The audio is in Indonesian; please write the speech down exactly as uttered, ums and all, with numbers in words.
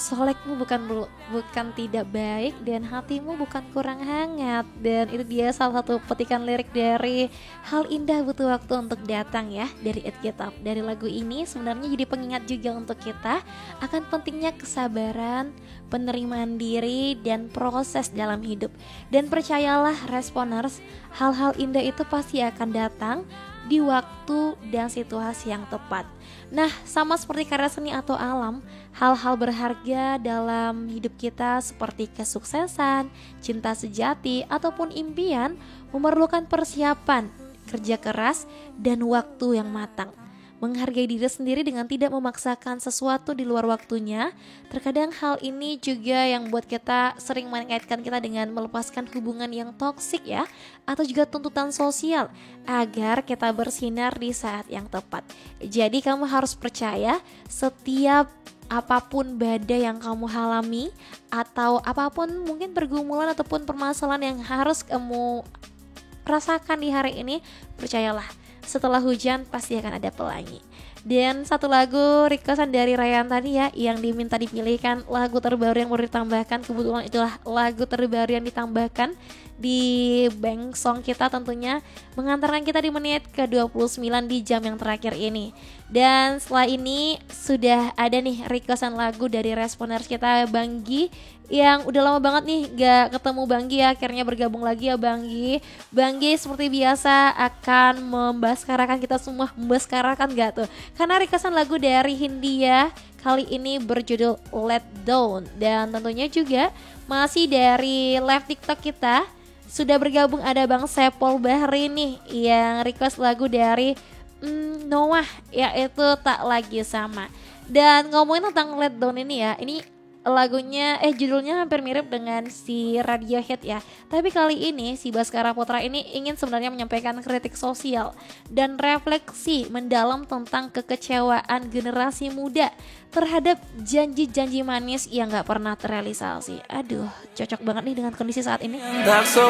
solekmu bukan bel- bukan tidak baik dan hatimu bukan kurang hangat. Dan itu dia salah satu petikan lirik dari Hal Indah Butuh Waktu Untuk Datang ya, dari Ed Kitab. Dari lagu ini sebenarnya jadi pengingat juga untuk kita akan pentingnya kesabaran, penerimaan diri, dan proses dalam hidup. Dan percayalah Responers, hal-hal indah itu pasti akan datang di waktu dan situasi yang tepat. Nah, sama seperti karya seni atau alam, hal-hal berharga dalam hidup kita seperti kesuksesan, cinta sejati, ataupun impian memerlukan persiapan, kerja keras, dan waktu yang matang. Menghargai diri sendiri dengan tidak memaksakan sesuatu di luar waktunya. Terkadang hal ini juga yang buat kita sering mengaitkan kita dengan melepaskan hubungan yang toksik ya, atau juga tuntutan sosial agar kita bersinar di saat yang tepat. Jadi kamu harus percaya setiap apapun badai yang kamu alami, atau apapun mungkin pergumulan ataupun permasalahan yang harus kamu rasakan di hari ini, percayalah setelah hujan pasti akan ada pelangi. Dan satu lagu requestan dari Ryan tadi ya, yang diminta dipilihkan lagu terbaru yang baru ditambahkan. Kebetulan itulah lagu terbaru yang ditambahkan di bank song kita, tentunya mengantarkan kita di menit ke dua puluh sembilan di jam yang terakhir ini. Dan setelah ini sudah ada nih requestan lagu dari Responers kita, Bang Gi, yang udah lama banget nih gak ketemu Bang Gi ya, akhirnya bergabung lagi ya Bang Gi. Bang Gi seperti biasa akan membaskarakan kita semua, membaskarakan gak tuh? Karena requestan lagu dari Hindia kali ini berjudul Let Down. Dan tentunya juga masih dari live TikTok kita sudah bergabung ada Bang Sepol Bahri nih yang request lagu dari mm, Noah, yaitu Tak Lagi Sama. Dan ngomongin tentang Let Down ini ya, ini lagunya eh judulnya hampir mirip dengan si Radiohead ya. Tapi kali ini si Baskara Putra ini ingin sebenarnya menyampaikan kritik sosial dan refleksi mendalam tentang kekecewaan generasi muda terhadap janji-janji manis yang gak pernah terrealisasi. Aduh, cocok banget nih dengan kondisi saat ini.